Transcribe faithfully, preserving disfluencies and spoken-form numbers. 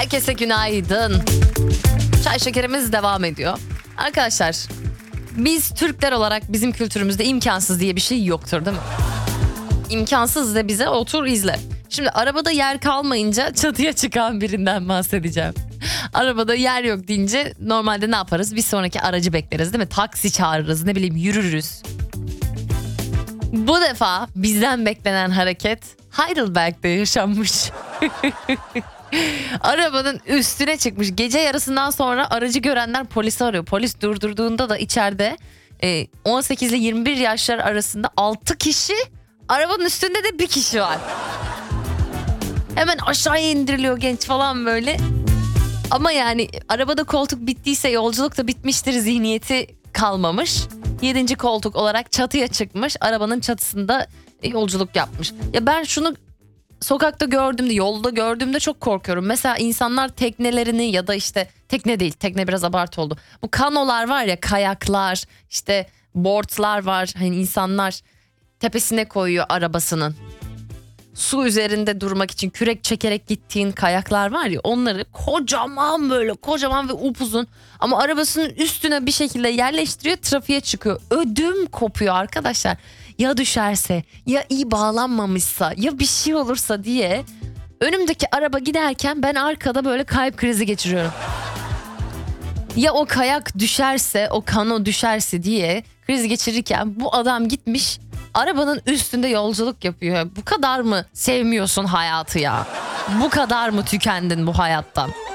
Herkese günaydın. Çay şekerimiz devam ediyor. Arkadaşlar, biz Türkler olarak bizim kültürümüzde imkansız diye bir şey yoktur değil mi? İmkansız da bize otur izle. Şimdi arabada yer kalmayınca çatıya çıkan birinden bahsedeceğim. Arabada yer yok deyince normalde ne yaparız? Bir sonraki aracı bekleriz değil mi? Taksi çağırırız, ne bileyim yürürüz. Bu defa bizden beklenen hareket Heidelberg'de yaşanmış. Arabanın üstüne çıkmış. Gece yarısından sonra aracı görenler polisi arıyor. Polis durdurduğunda da içeride e, on sekiz ile yirmi bir yaşlar arasında altı kişi, arabanın üstünde de bir kişi var. Hemen aşağıya indiriliyor genç falan böyle. Ama yani arabada koltuk bittiyse yolculuk da bitmiştir zihniyeti kalmamış. Yedinci koltuk olarak çatıya çıkmış. Arabanın çatısında yolculuk yapmış. Ya ben şunu sokakta gördüğümde, yolda gördüğümde çok korkuyorum. Mesela insanlar teknelerini ya da işte tekne değil, tekne biraz abartı oldu. Bu kanolar var ya, kayaklar, işte boardlar var. Hani insanlar tepesine koyuyor arabasının. Su üzerinde durmak için kürek çekerek gittiğin kayaklar var ya, onları kocaman, böyle kocaman ve upuzun ama arabasının üstüne bir şekilde yerleştiriyor, trafiğe çıkıyor. Ödüm kopuyor arkadaşlar. Ya düşerse, ya iyi bağlanmamışsa, ya bir şey olursa diye önümdeki araba giderken ben arkada böyle kalp krizi geçiriyorum. Ya o kayak düşerse, o kano düşerse diye kriz geçirirken bu adam gitmiş arabanın üstünde yolculuk yapıyor. Bu kadar mı sevmiyorsun hayatı ya? Bu kadar mı tükendin bu hayattan?